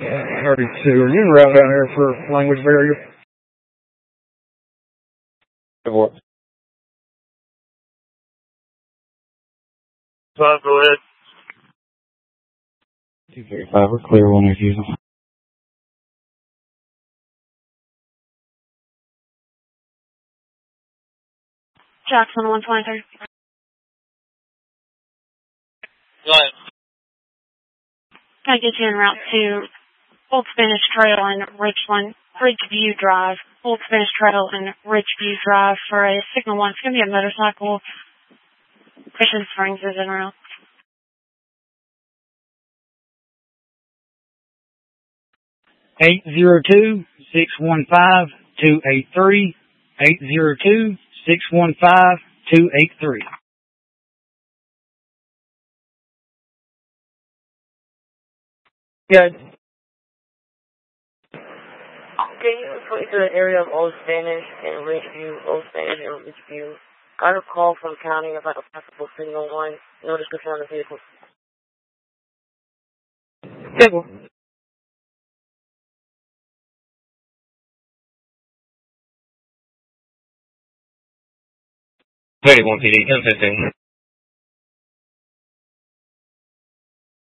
Howdy, Sue. Are you en route down here for language barrier? What? 5, go ahead. 235, we're clear on refusal. Jackson 123. Go ahead. I get you en route to Old Spanish Trail and Ridgeview Drive. Old Spanish Trail and Ridgeview Drive for a signal 1. It's going to be a motorcycle. Christian Springs is en route. 802-615-283. 802-615-283. Good. Can you refer to the area of Old Spanish and Ridgeview, Old Spanish and Ridgeview? Got a call from county about a possible signal 1. No description on the vehicle. Signal. Ready, 1 PD, 1015.